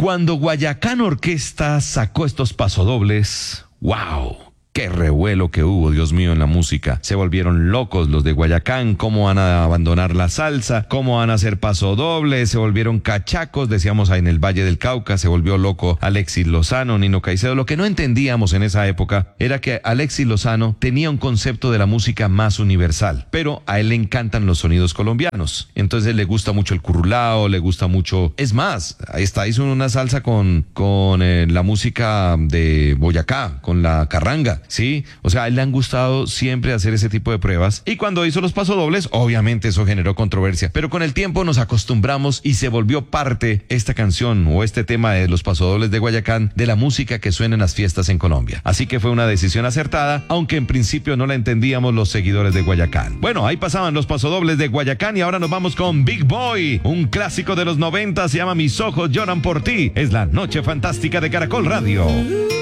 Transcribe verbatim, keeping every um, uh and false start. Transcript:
Cuando Guayacán Orquesta sacó estos pasodobles, ¡wow! ¡Qué revuelo que hubo, Dios mío, en la música! Se volvieron locos los de Guayacán. ¿Cómo van a abandonar la salsa? ¿Cómo van a hacer pasodobles? Se volvieron cachacos, decíamos ahí en el Valle del Cauca. Se volvió loco Alexis Lozano, Nino Caicedo. Lo que no entendíamos en esa época era que Alexis Lozano tenía un concepto de la música más universal, pero a él le encantan los sonidos colombianos. Entonces le gusta mucho el currulao, le gusta mucho... Es más, ahí está, hizo una salsa con, con eh, la música de Boyacá, con la carranga. Sí, o sea, a él le han gustado siempre hacer ese tipo de pruebas, y cuando hizo los pasodobles, obviamente eso generó controversia, pero con el tiempo nos acostumbramos y se volvió parte esta canción o este tema de los pasodobles de Guayacán de la música que suena en las fiestas en Colombia. Así que fue una decisión acertada, aunque en principio no la entendíamos los seguidores de Guayacán. Bueno, ahí pasaban los pasodobles de Guayacán y ahora nos vamos con Big Boy, un clásico de los noventa, se llama Mis ojos lloran por ti. Es la noche fantástica de Caracol Radio.